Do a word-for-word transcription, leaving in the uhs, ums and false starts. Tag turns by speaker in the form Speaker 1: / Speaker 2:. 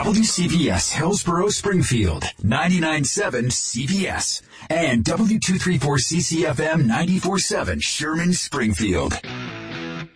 Speaker 1: W C B S Hillsborough Springfield, ninety-nine point seven C B S, and W two thirty-four C C F M ninety-four point seven Sherman Springfield.